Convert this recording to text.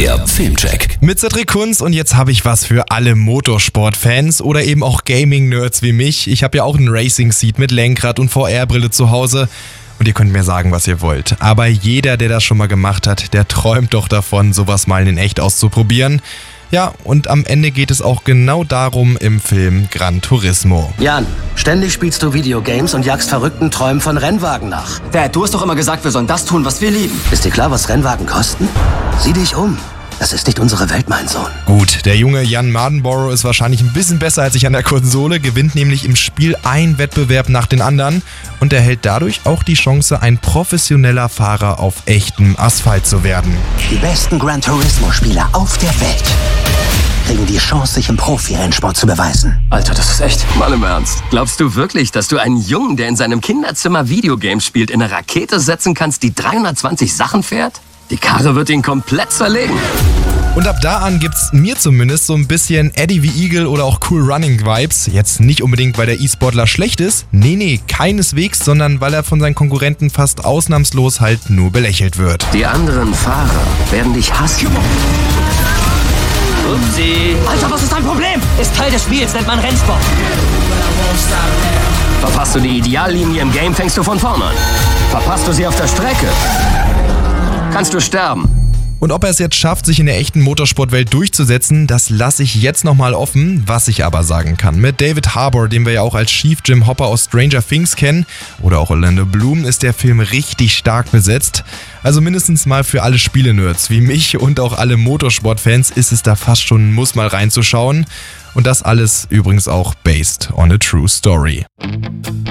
Der Filmcheck. Mit Cedric Kunz und jetzt habe ich was für alle Motorsport-Fans oder eben auch Gaming-Nerds wie mich. Ich habe ja auch einen Racing-Seat mit Lenkrad und VR-Brille zu Hause. Und ihr könnt mir sagen, was ihr wollt. Aber jeder, der das schon mal gemacht hat, der träumt doch davon, sowas mal in echt auszuprobieren. Ja, und am Ende geht es auch genau darum im Film Gran Turismo. Jan, ständig spielst du Videogames und jagst verrückten Träumen von Rennwagen nach. Dad, du hast doch immer gesagt, wir sollen das tun, was wir lieben. Ist dir klar, was Rennwagen kosten? Sieh dich um. Das ist nicht unsere Welt, mein Sohn. Gut, der junge Jan Mardenborough ist wahrscheinlich ein bisschen besser als ich an der Konsole, gewinnt nämlich im Spiel einen Wettbewerb nach den anderen und erhält dadurch auch die Chance, ein professioneller Fahrer auf echtem Asphalt zu werden. Die besten Gran Turismo-Spieler auf der Welt kriegen die Chance, sich im Profi-Rennsport zu beweisen. Alter, das ist echt. Mal im Ernst. Glaubst du wirklich, dass du einen Jungen, der in seinem Kinderzimmer Videogames spielt, in eine Rakete setzen kannst, die 320 Sachen fährt? Die Karre wird ihn komplett zerlegen. Und ab da an gibt's mir zumindest so ein bisschen Eddie wie Eagle oder auch Cool Running Vibes. Jetzt nicht unbedingt, weil der E-Sportler schlecht ist. Nee, keineswegs, sondern weil er von seinen Konkurrenten fast ausnahmslos halt nur belächelt wird. Die anderen Fahrer werden dich hassen. Upsi. Alter, was ist dein Problem? Ist Teil des Spiels, nennt man Rennsport. Verpasst du die Ideallinie im Game, fängst du von vorne an. Verpasst du sie auf der Strecke, kannst du sterben. Und ob er es jetzt schafft, sich in der echten Motorsportwelt durchzusetzen, das lasse ich jetzt nochmal offen. Was ich aber sagen kann, mit David Harbour, den wir ja auch als Chief Jim Hopper aus Stranger Things kennen, oder auch Orlando Bloom, ist der Film richtig stark besetzt. Also mindestens mal für alle Spiele-Nerds wie mich und auch alle Motorsport-Fans ist es da fast schon ein Muss, mal reinzuschauen. Und das alles übrigens auch based on a true story.